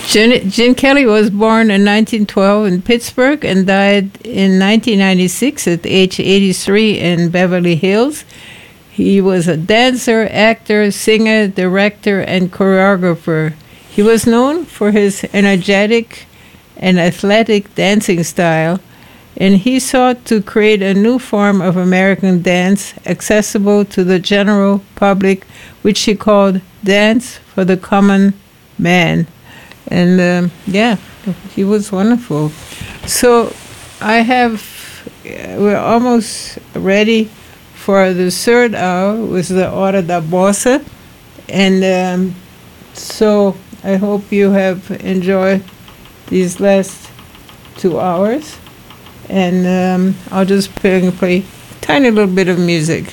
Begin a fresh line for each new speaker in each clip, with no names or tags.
Gene Kelly was born in 1912 in Pittsburgh and died in 1996 at age 83 in Beverly Hills. He was a dancer, actor, singer, director, and choreographer. He was known for his energetic and athletic dancing style, and he sought to create a new form of American dance accessible to the general public, which he called Dance for the Common Man. And he was wonderful. So we're almost ready for the third hour with the Hora da Bossa. And so I hope you have enjoyed these last 2 hours. And I'll just play a tiny little bit of music.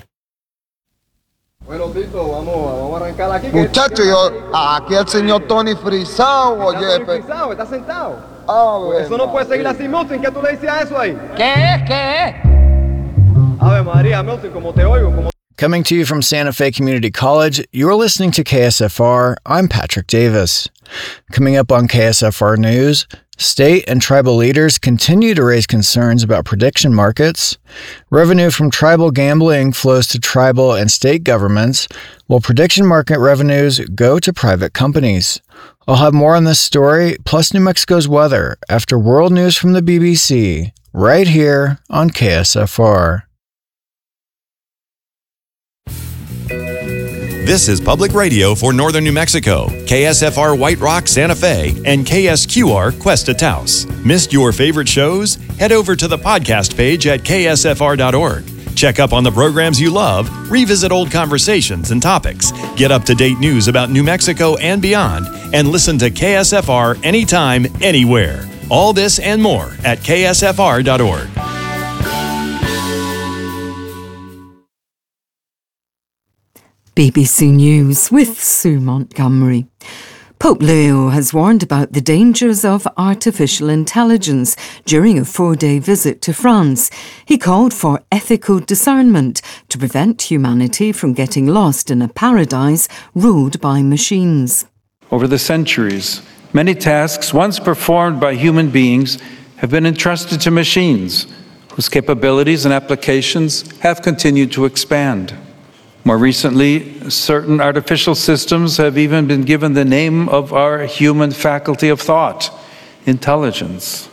Bueno, Tito, vamos a arrancar aquí.
Muchacho, aquí el señor Tony frisado, oye.
Frisado, está sentado.
Eso
no puede seguir así, Milton. ¿Qué tú le dices a eso ahí?
¿Qué?
Ave María, Milton, como te oigo.
Coming to you from Santa Fe Community College, you're listening to KSFR. I'm Patrick Davis. Coming up on KSFR News, state and tribal leaders continue to raise concerns about prediction markets. Revenue from tribal gambling flows to tribal and state governments, while prediction market revenues go to private companies. I'll have more on this story, plus New Mexico's weather, after world news from the BBC, right here on KSFR.
This is Public Radio for Northern New Mexico, KSFR White Rock, Santa Fe, and KSQR Cuesta Taos. Missed your favorite shows? Head over to the podcast page at ksfr.org. Check up on the programs you love, revisit old conversations and topics, get up-to-date news about New Mexico and beyond, and listen to KSFR anytime, anywhere. All this and more at ksfr.org.
BBC News with Sue Montgomery. Pope Leo has warned about the dangers of artificial intelligence during a 4-day visit to France. He called for ethical discernment to prevent humanity from getting lost in a paradise ruled by machines.
Over the centuries, many tasks once performed by human beings have been entrusted to machines, whose capabilities and applications have continued to expand. More recently, certain artificial systems have even been given the name of our human faculty of thought, intelligence.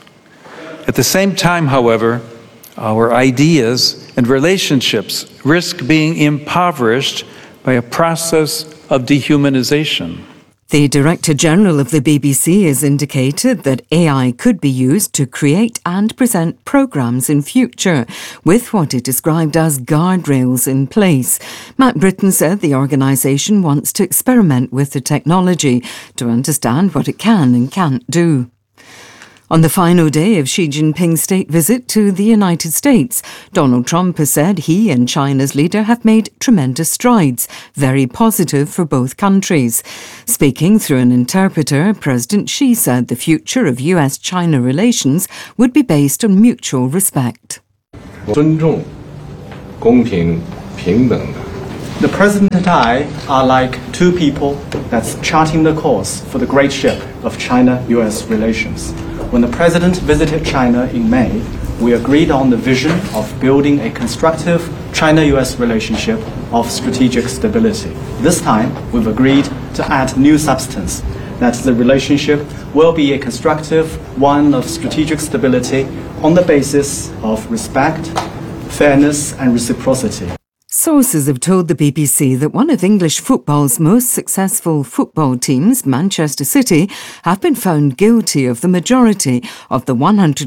At the same time, however, our ideas and relationships risk being impoverished by a process of dehumanization.
The Director General of the BBC has indicated that AI could be used to create and present programmes in future, with what it described as guardrails in place. Matt Britton said the organisation wants to experiment with the technology to understand what it can and can't do. On the final day of Xi Jinping's state visit to the United States, Donald Trump has said he and China's leader have made tremendous strides, very positive for both countries. Speaking through an interpreter, President Xi said the future of US-China relations would be based on mutual respect.
尊重、公平、平等的。
The President and I are like two people that's charting the course for the great ship of China-US relations. When the President visited China in May, we agreed on the vision of building a constructive China-US relationship of strategic stability. This time, we've agreed to add new substance, that the relationship will be a constructive one of strategic stability on the basis of respect, fairness and reciprocity.
Sources have told the BBC that one of English football's most successful football teams, Manchester City, have been found guilty of the majority of the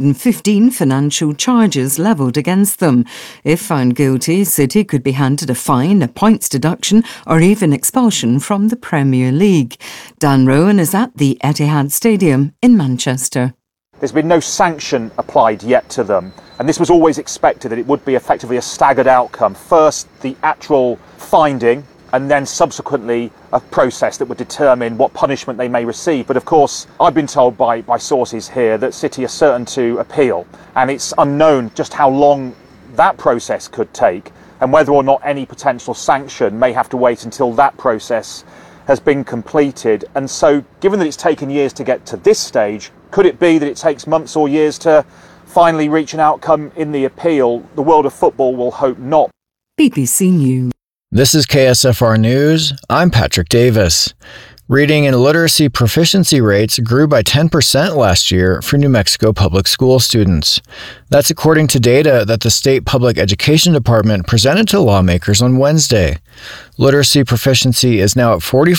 115 financial charges levelled against them. If found guilty, City could be handed a fine, a points deduction, or even expulsion from the Premier League. Dan Rowan is at the Etihad Stadium in Manchester.
There's been no sanction applied yet to them, and this was always expected, that it would be effectively a staggered outcome. First, the actual finding, and then subsequently a process that would determine what punishment they may receive. But of course, I've been told by sources here that City are certain to appeal, and it's unknown just how long that process could take, and whether or not any potential sanction may have to wait until that process has been completed. And so, given that it's taken years to get to this stage, could it be that it takes months or years to finally reach an outcome in the appeal? The world of football will hope not.
BBC News.
This is KSFR News. I'm Patrick Davis. Reading and literacy proficiency rates grew by 10% last year for New Mexico public school students. That's according to data that the state public education department presented to lawmakers on Wednesday. Literacy proficiency is now at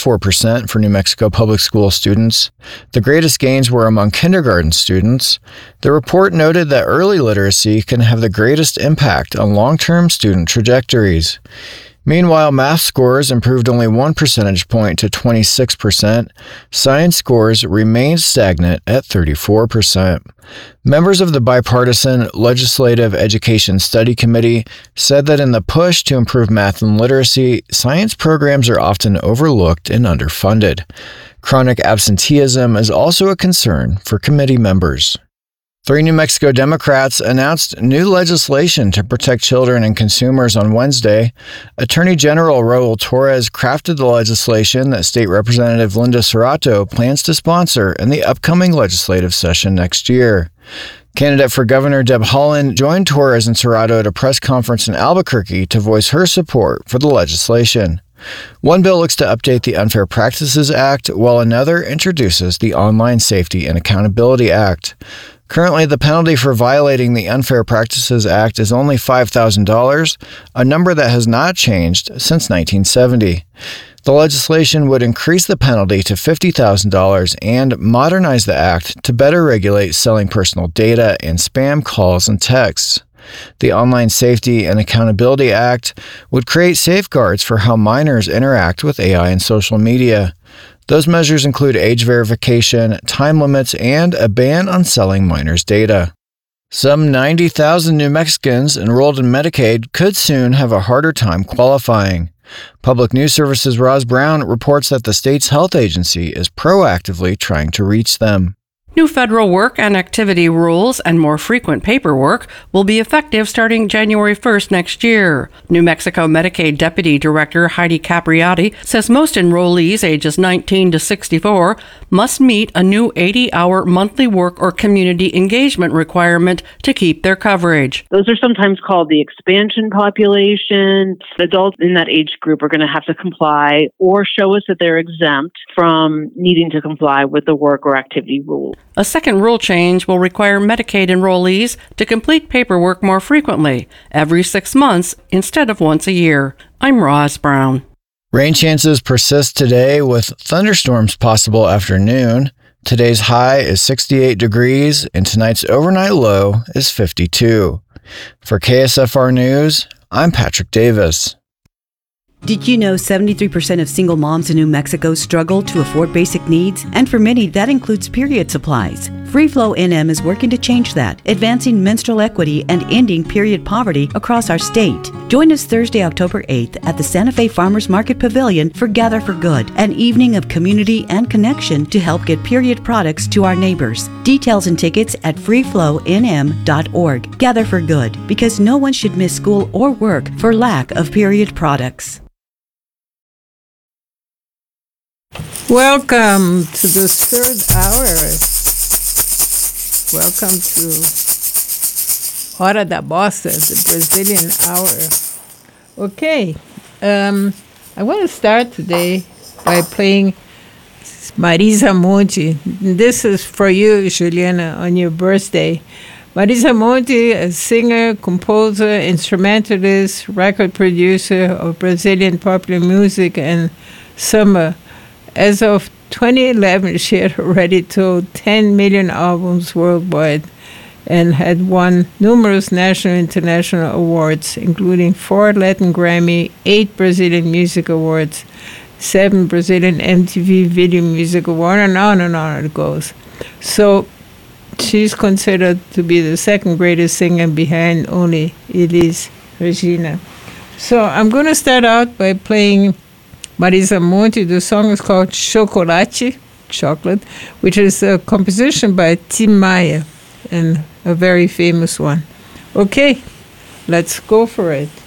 44% for New Mexico public school students. The greatest gains were among kindergarten students. The report noted that early literacy can have the greatest impact on long-term student trajectories. Meanwhile, math scores improved only 1 percentage point to 26%. Science scores remained stagnant at 34%. Members of the bipartisan Legislative Education Study Committee said that in the push to improve math and literacy, science programs are often overlooked and underfunded. Chronic absenteeism is also a concern for committee members. 3 New Mexico Democrats announced new legislation to protect children and consumers on Wednesday. Attorney General Raul Torres crafted the legislation that State Representative Linda Serrato plans to sponsor in the upcoming legislative session next year. Candidate for Governor Deb Haaland joined Torres and Serrato at a press conference in Albuquerque to voice her support for the legislation. One bill looks to update the Unfair Practices Act, while another introduces the Online Safety and Accountability Act. Currently, the penalty for violating the Unfair Practices Act is only $5,000, a number that has not changed since 1970. The legislation would increase the penalty to $50,000 and modernize the act to better regulate selling personal data and spam calls and texts. The Online Safety and Accountability Act would create safeguards for how minors interact with AI and social media. Those measures include age verification, time limits, and a ban on selling minors' data. Some 90,000 New Mexicans enrolled in Medicaid could soon have a harder time qualifying. Public News Service's Roz Brown reports that the state's health agency is proactively trying to reach them.
New federal work and activity rules and more frequent paperwork will be effective starting January 1st next year. New Mexico Medicaid Deputy Director Heidi Capriati says most enrollees ages 19 to 64 must meet a new 80-hour monthly work or community engagement requirement to keep their coverage.
Those are sometimes called the expansion population. Adults in that age group are going to have to comply or show us that they're exempt from needing to comply with the work or activity rules.
A second rule change will require Medicaid enrollees to complete paperwork more frequently, every 6 months instead of once a year. I'm Roz Brown.
Rain chances persist today with thunderstorms possible after noon. Today's high is 68 degrees and tonight's overnight low is 52. For KSFR News, I'm Patrick Davis.
Did you know 73% of single moms in New Mexico struggle to afford basic needs? And for many, that includes period supplies. Free Flow NM is working to change that, advancing menstrual equity and ending period poverty across our state. Join us Thursday, October 8th at the Santa Fe Farmers Market Pavilion for Gather for Good, an evening of community and connection to help get period products to our neighbors. Details and tickets at freeflownm.org. Gather for Good, because no one should miss school or work for lack of period products.
Welcome to the third hour. Welcome to Hora da Bossa, the Brazilian hour. Okay, I want to start today by playing Marisa Monte. This is for you, Juliana, on your birthday. Marisa Monte, a singer, composer, instrumentalist, record producer of Brazilian popular music and samba. As of 2011, she had already sold 10 million albums worldwide and had won numerous national and international awards, including 4 Latin Grammy, 8 Brazilian Music Awards, 7 Brazilian MTV Video Music Award, and on it goes. So she's considered to be the second greatest singer behind only Elis Regina. So I'm going to start out by playing Marisa Monte. The song is called Chocolate, which is a composition by Tim Maia, and a very famous one. Okay, let's go for it.